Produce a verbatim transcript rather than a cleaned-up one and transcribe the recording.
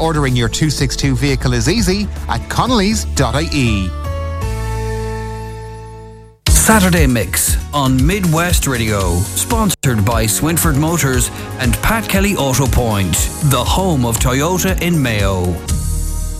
ordering your two sixty-two vehicle is easy at connellys dot I E. Saturday Mix on Midwest Radio, sponsored by Swinford Motors and Pat Kelly Auto Point, the home of Toyota in Mayo.